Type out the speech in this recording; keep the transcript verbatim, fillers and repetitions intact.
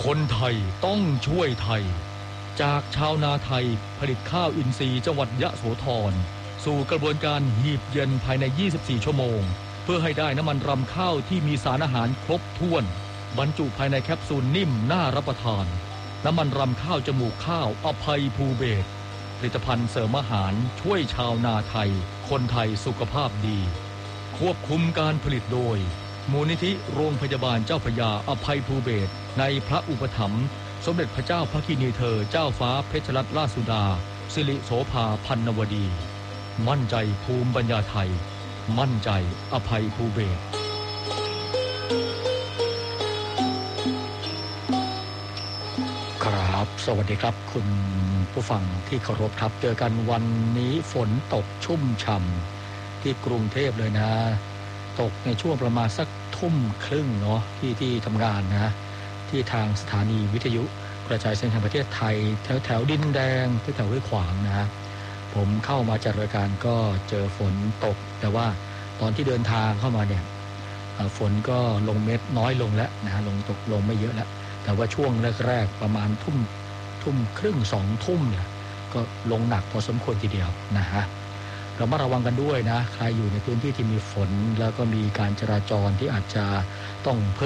คนไทยต้องช่วยไทยจากชาวนาไทยผลิตข้าวอินทรีย์จังหวัดยะโสธรสู่กระบวนการหีบเย็นภายในยี่สิบสี่ชั่วโมงเพื่อให้ได้น้ำมันรำข้าวที่มีสารอาหารครบถ้วนบรรจุภายในแคปซูลนิ่มน่ารับประทานน้ำมันรำข้าวจมูกข้าวอภัยภูเบศรผลิตภัณฑ์เสริมอาหารช่วยชาวนาไทยคนไทยสุขภาพดีควบคุมการผลิตโดยมูลนิธิโรงพยาบาลเจ้าพระยาอภัยภูเบศรในพระอุปถัมภ์สมเด็จพระเจ้าพระกินีเธอเจ้าฟ้าเพชรรัตนราชสุดาสิริโสภาพันนวดีมั่นใจภูมิปัญญาไทยมั่นใจอภัยภูเบศรครับสวัสดีครับคุณผู้ฟังที่เคารพครับเจอกันวันนี้ฝนตกชุ่มฉ่ำที่กรุงเทพเลยนะตกในช่วงประมาณสักทุ่มครึ่งเนาะที่ที่ทำงานนะที่ทางสถานีวิทยุกระจายเสียงแห่งประเทศไทยแถวแถวดินแดงแถวแถวห้วยขวางนะผมเข้ามาจัดรายการก็เจอฝนตกแต่ว่าตอนที่เดินทางเข้ามาเนี่ยฝนก็ลงเม็ดน้อยลงแล้วนะลงตกลงไม่เยอะแล้วแต่ว่าช่วงแรกๆประมาณทุ่มทุ่มครึ่งสองทุ่มเนี่ยก็ลงหนักพอสมควรทีเดียวนะฮะเรามาระวังกันด้วยนะใครอยู่ในพื้นที่ที่มีฝนแล้วก็มีการจราจรที่อาจจะต้อง